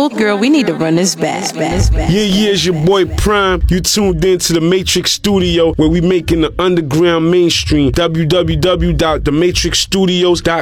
Look, girl, we need to run this back. Yeah, it's your boy Prime. You tuned in to the Matrix Studio, where we making the underground mainstream. www.thematrixstudios.com